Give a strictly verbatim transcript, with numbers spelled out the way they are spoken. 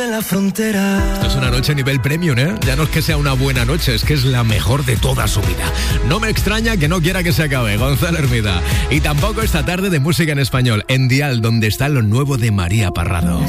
La frontera. Esto es una noche a nivel premium, ¿eh? Ya no es que sea una buena noche, es que es la mejor de toda su vida. No me extraña que no quiera que se acabe, Gonzalo Hermida. Y tampoco esta tarde de música en español, en Dial, donde está lo nuevo de María Parrado.